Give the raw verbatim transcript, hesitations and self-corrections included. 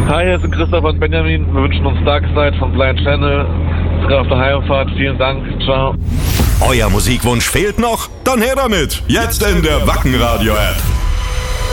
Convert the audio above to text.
Hi, hier sind Christoph und Benjamin. Wir wünschen uns Darkside von Blind Channel. Auf der Heimfahrt. Vielen Dank. Ciao. Euer Musikwunsch fehlt noch? Dann her damit. Jetzt in der Wacken Radio App.